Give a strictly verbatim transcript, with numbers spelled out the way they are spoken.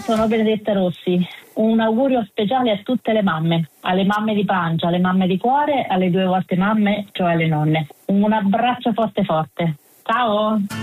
sono Benedetta Rossi. Un augurio speciale a tutte le mamme, alle mamme di pancia, alle mamme di cuore, alle due volte mamme, cioè alle nonne. Un abbraccio forte forte. Ciao!